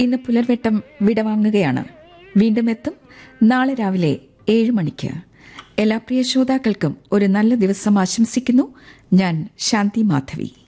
ഇന്ന് പുലർവെട്ടം വിടവാങ്ങുകയാണ്. വീണ്ടും എത്തും നാളെ രാവിലെ 7 മണിക്ക്. എല്ലാ പ്രിയ ശ്രോതാക്കൾക്കും ഒരു നല്ല ദിവസം ആശംസിക്കുന്നു. ഞാൻ ശാന്തി മാധവി.